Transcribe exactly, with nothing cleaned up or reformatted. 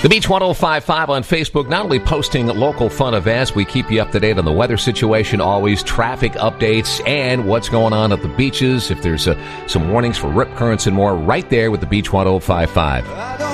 The Beach ten fifty-five on Facebook, not only posting local fun events, we keep you up to date on the weather situation, always traffic updates, and what's going on at the beaches. If there's uh, some warnings for rip currents and more, right there with the Beach ten fifty-five.